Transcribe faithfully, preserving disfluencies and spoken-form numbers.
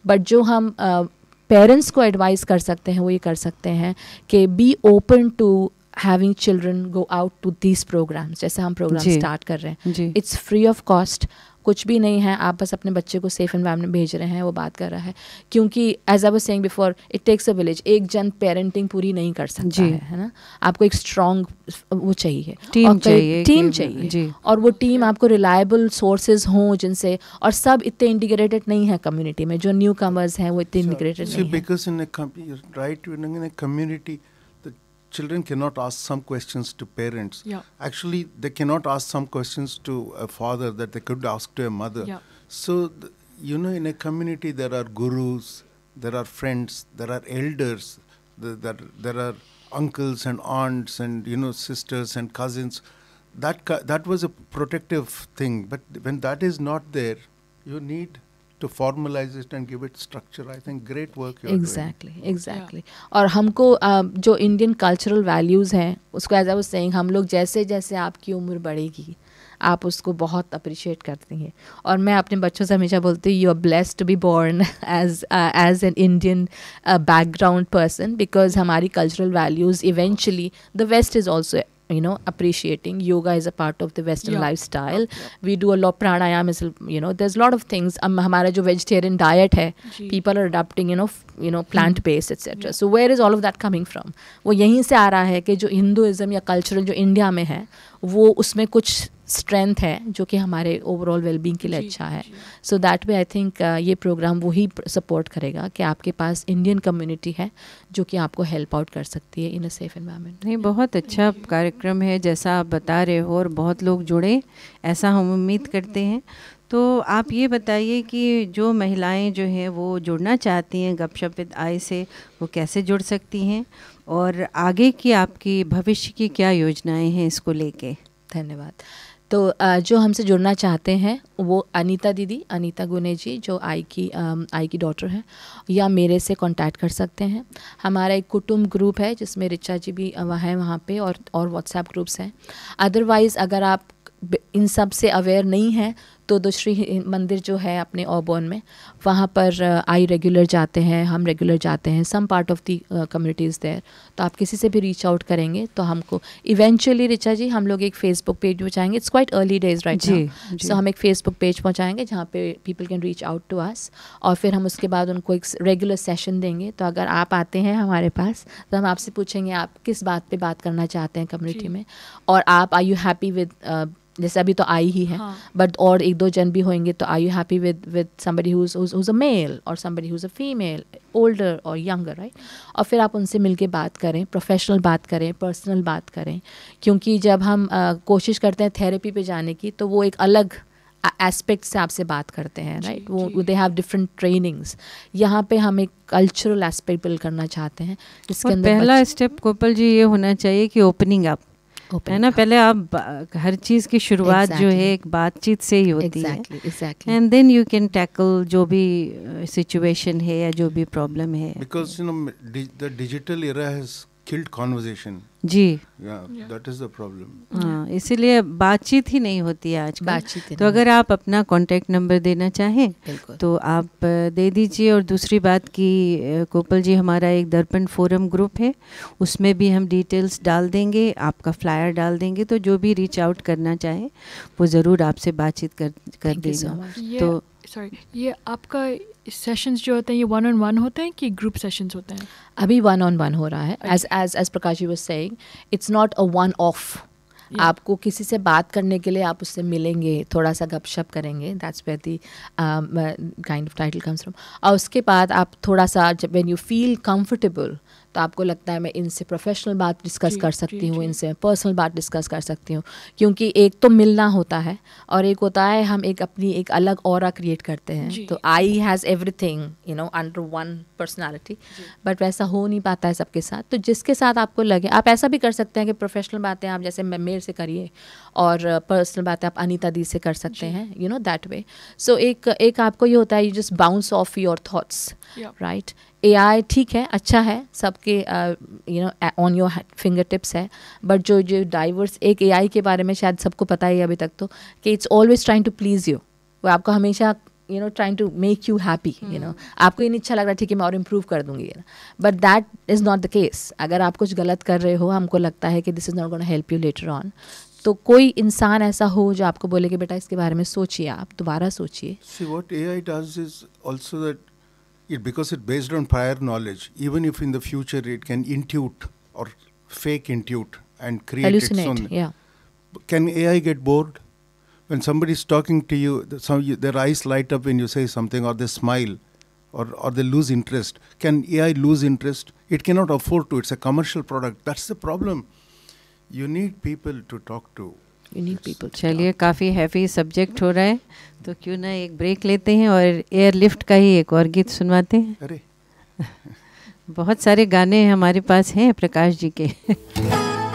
But जो हम parents को एडवाइस कर सकते हैं वो ये कर सकते हैं कि be open to having children go out to these programmes, जैसे हम प्रोग्राम स्टार्ट कर रहे हैं, इट्स फ्री ऑफ कॉस्ट, कुछ भी नहीं है, आप बस अपने बच्चे को सेफ एनवायरनमेंट भेज रहे हैं, वो बात कर रहा है। क्योंकि as I was saying before, it takes a village, एक जन पेरेंटिंग पूरी नहीं कर सकता है, है ना, आपको एक स्ट्रॉन्ग वो चाहिए, टीम चाहिए, टीम चाहिए, और वो टीम आपको रिलायबल सोर्सेज हों जिनसे, और सब इतने इंटीग्रेटेड नहीं है कम्युनिटी में, जो न्यू कमर्स हैं वो इतने इंटीग्रेटेड नहीं है। Because in right in a community children cannot ask some questions to parents. Yeah. Actually, they cannot ask some questions to a father that they could ask to a mother. Yeah. So, th- you know, in a community there are gurus, there are friends, there are elders, there, there, there are uncles and aunts and, you know, sisters and cousins. That ca- that was a protective thing. But when that is not there, you need to formalize it and give it structure. I think great work you're exactly, doing. Exactly. और हमको uh, जो Indian cultural values हैं उसको as I was saying, हम लोग जैसे जैसे आपकी उम्र बढ़ेगी आप उसको बहुत अप्रिशिएट करती हैं। और मैं अपने बच्चों से हमेशा बोलती हूँ, you are blessed to be born as as an Indian background person, because हमारी cultural values eventually the waste is also you know appreciating. Yoga is a part of the Western yeah. lifestyle. yeah, yeah. We do a lot, pranayam is, you know, there's a lot of things. um, हमारा जो vegetarian diet है, people are adopting, you know, f- you know plant based etc. yeah. So where is all of that coming from? वो यहीं से आ रहा है कि जो हिंदुइज्म या कल्चरल जो इंडिया में है वो उसमें कुछ स्ट्रेंथ है जो कि हमारे ओवरऑल वेलबींग के लिए अच्छा है। So that way I think ये प्रोग्राम वही सपोर्ट करेगा कि आपके पास इंडियन कम्युनिटी है जो कि आपको हेल्प आउट कर सकती है इन अ सेफ एनवायरनमेंट। नहीं, बहुत अच्छा कार्यक्रम है जैसा आप बता रहे हो, और बहुत लोग जुड़े ऐसा हम उम्मीद करते हैं। तो आप ये बताइए कि जो महिलाएं जो हैं वो जुड़ना चाहती हैं गपशप विद आई से, वो कैसे जुड़ सकती हैं, और आगे की आपकी भविष्य की क्या योजनाएं हैं इसको लेके? धन्यवाद। तो जो हमसे जुड़ना चाहते हैं वो अनीता दीदी, अनीता गुने जी, जो आई की आई की डॉटर हैं, या मेरे से कांटेक्ट कर सकते हैं। हमारा एक कुटुंब ग्रुप है जिसमें रिचा जी भी है वहाँ पे, और और व्हाट्सएप ग्रुप्स हैं। अदरवाइज़ अगर आप इन सब से अवेयर नहीं हैं तो दूसरी मंदिर जो है अपने ऑबॉर्न में, वहाँ पर आई रेगुलर जाते हैं, हम रेगुलर जाते हैं, some part of the communities there. तो आप किसी से भी रीच आउट करेंगे तो हमको इवेंचुअली, रिचा जी, हम लोग एक Facebook page पहुँचाएंगे। It's quite early days right now, सो हम एक फेसबुक पेज पहुँचाएंगे जहाँ पे people can reach out to us, और फिर हम उसके बाद उनको एक रेगुलर सेशन देंगे। तो अगर आप आते हैं हमारे पास तो हम आपसे पूछेंगे आप किस बात पर बात करना चाहते हैं कम्युनिटी में, और आप आर यू हैप्पी विद, जैसे अभी तो आई ही है, बट हाँ. और एक दो जन भी होंगे, तो are you happy with with somebody who is a mail और somebody who is a female, older और यंगर, राइट? और फिर आप उनसे मिलके बात करें, प्रोफेशनल बात करें, पर्सनल बात करें, क्योंकि जब हम आ, कोशिश करते हैं थेरेपी पे जाने की तो वो एक अलग एस्पेक्ट से आपसे बात करते हैं, राइट? वो दे हैव डिफरेंट ट्रेनिंग्स। यहाँ पे हम एक कल्चरल एस्पेक्ट बिल्ड करना चाहते हैं जिसके अंदर पहला स्टेप कोपल जी ये होना चाहिए कि ओपनिंग अप है ना, पहले आप हर चीज़ की शुरुआत exactly. जो है एक बातचीत से ही होती exactly, है, and then you can tackle जो भी सिचुएशन है या जो भी प्रॉब्लम है, because you know the digital era has killed conversation. Ji, that is the problem. हाँ, इसीलिए बातचीत ही नहीं होती है आजकल। बातचीत तो अगर आप अपना कॉन्टैक्ट नंबर देना चाहें तो आप दे दीजिए। और दूसरी बात कि कोपल जी, हमारा एक दर्पण फोरम ग्रुप है, उसमें भी हम डिटेल्स डाल देंगे, आपका फ्लायर डाल देंगे, तो जो भी रीच आउट करना चाहे वो ज़रूर आपसे बातचीत कर कर देगा। तो सॉरी, ये आपका सेशंस जो होते हैं ये वन ऑन वन होते हैं कि ग्रुप सेशंस होते हैं? अभी वन ऑन वन हो रहा है। As as as Prakash ji was saying, it's not a one of. आपको किसी से बात करने के लिए आप उससे मिलेंगे, थोड़ा सा गपशप करेंगे, that's where the kind of title comes from. और उसके बाद आप थोड़ा सा जब व्हेन यू फील कंफर्टेबल तो आपको लगता है मैं इनसे प्रोफेशनल बात डिस्कस कर सकती हूँ, इनसे पर्सनल बात डिस्कस कर सकती हूँ, क्योंकि एक तो मिलना होता है और एक होता है हम एक अपनी एक अलग ऑरा क्रिएट करते हैं। तो I has everything you know under one personality, but वैसा हो नहीं पाता है सबके साथ। तो जिसके साथ आपको लगे, आप ऐसा भी कर सकते हैं कि प्रोफेशनल बातें आप जैसे मेरे से करिए और पर्सनल बातें आप अनीता दी से कर सकते हैं, यू नो दैट वे। सो एक एक आपको ये होता है you just bounce off your thoughts, right? ए आई ठीक है, अच्छा है, सबके you know on your finger tips है, बट जो जो डाइवर्स एक ए आई के बारे में शायद सबको पता ही है अभी तक तो, कि it's always trying to please you. वो आपको हमेशा you know trying to make you happy, you know आपको ये नहीं अच्छा लग रहा, ठीक है मैं और इम्प्रूव कर दूंगी, but that is not the case. अगर आप कुछ गलत कर रहे हो, हमको लगता है कि this is not gonna help you later on, तो कोई इंसान ऐसा हो जो आपको बोले कि बेटा इसके बारे में सोचिए, आप दोबारा सोचिए. See, what A I does is also that it, because it's based on prior knowledge, even if in the future it can intuit or fake intuit and create Hallucinate, its own. yeah. Can A I get bored? When somebody's talking to you, the- some, you, their eyes light up when you say something, or they smile, or, or they lose interest. Can A I lose interest? It cannot afford to. It's a commercial product. That's the problem. You need people to talk to. You need people to चलिए काफ़ी heavy subject हो रहा है, तो क्यों ना एक break लेते हैं और एयरलिफ्ट का ही एक और गीत सुनवाते हैं. अरे बहुत सारे गाने हमारे पास हैं प्रकाश जी के.